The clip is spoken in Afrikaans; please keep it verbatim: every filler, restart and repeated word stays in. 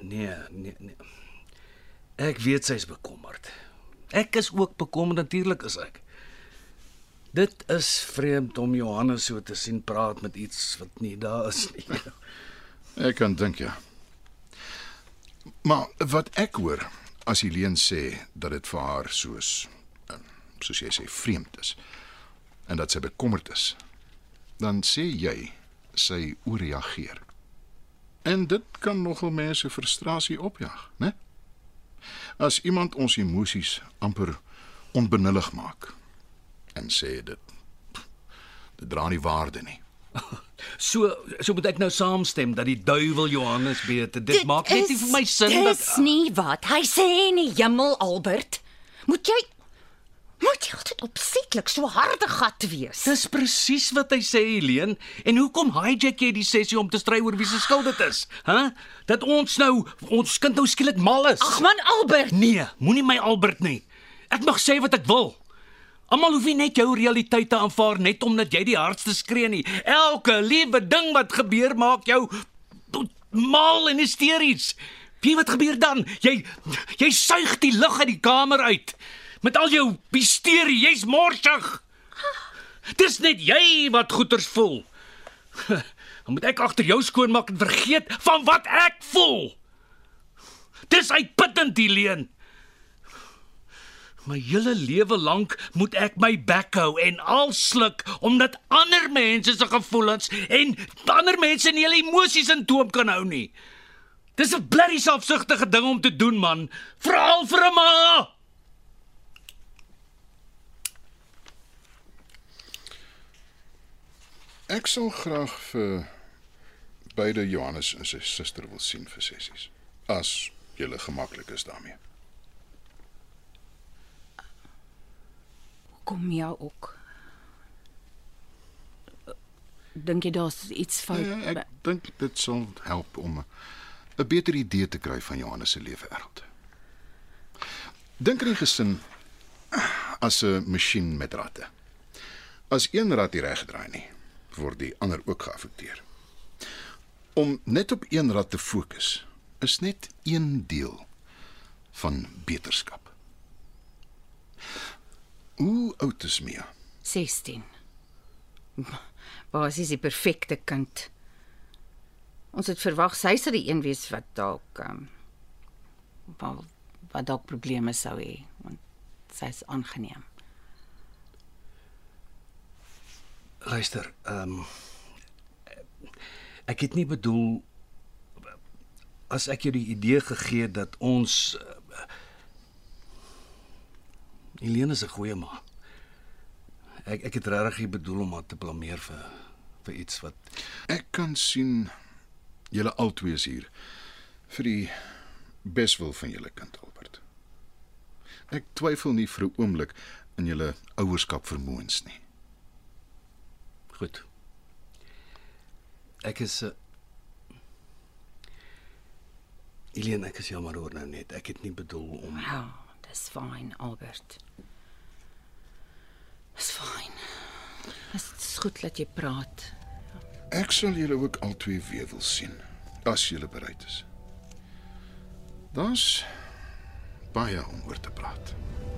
Nee, nee, nee. Ek weet sy's bekommerd. Ek is ook bekommerd, natuurlik is ek. Dit is vreemd om Johannes so te sien praat met iets wat nie daar is nie. Ek kan dink, ja. Maar wat ek hoor, as Helene sê dat dit vir haar soos, soos jy sê, vreemd is, en dat sy bekommerd is, dan sê jy, sy oorreageer. En dit kan nogal mense frustrasie opjaag, né? As iemand ons emosies amper onbenullig maak, en sê dit, dit dra nie waarde nie. So, so moet ek nou saamstem dat die duiwel Johannes beter. Dit, dit maak net nie vir my sin dis dat... Dis nie wat hy sê nie, Jimmel, Albert. Moet jy... Moet jy altyd opsetlik so harde gat wees? Dis presies wat hy sê, Helene. En hoekom hijack jy die sessie om te stry oor wie se skuld dit is? Hæ? Huh? Dat ons nou, ons kind nou skielik mal is. Ag man, Albert. Nee, moenie my Albert nie. Ek mag sê wat ek wil. Almal hoef nie net jou realiteit te aanvaar net omdat jy die hardste skree nie. Elke liewe ding wat gebeur maak jou mal en hysteries. Weet wat gebeur dan? Jy jy suig die lug uit die kamer uit. Met al jou hysterie, jy's morsig. Dis net jy wat goeters voel. Dan moet ek agter jou skoonmaak en vergeet van wat ek voel. Dis uitputtend, Helene. My hele lewe lank moet ek my bek hou en alsluk omdat ander mense se gevoelens en ander mense nie hulle emosies in toom kan hou nie. Dis 'n blerrie selfsugtige ding om te doen, man. Veral vir 'n ma. Ek sal graag vir beide Johannes en sy suster wil sien vir sessies, as julle gemaklik is daarmee. Kom jou ook. Dink jy daar's iets fout? Ja, ek dink dit sal help om 'n beter idee te kry van Johannes se lewe-wêreld. Dink aan die gesin as 'n masjien met ratte. As een rat nie regdraai nie, word die ander ook geaffekteer. Om net op een rat te fokus, is net een deel van beterskap. Hoe oud is Mia? sestien. Basies die perfekte kind. Ons het verwag sy sal die een wees wat dalk um, wat, wat dalk probleme sou hê, want sy is aangeneem. Luister, ehm um, ek het nie bedoel as ek jou die idee gegee het dat ons uh, Helene is 'n goeie ma. Ek ek het regtig nie bedoel om haar te blameer vir vir iets wat Ek kan sien julle albei is hier vir die beswil van julle kind, Albert. Ek twyfel nie vir 'n oomblik in julle ouerskap vermoëns nie. goed. Ek is uh, Helene, ek is jammer oor nou net. Ek het nie bedoel om Ja, dis fyn, Albert. Dis fyn. Dit is goed dat jy praat. Ek sal julle ook albei weer wil sien, as julle bereid is. Daar's baie om oor te praat.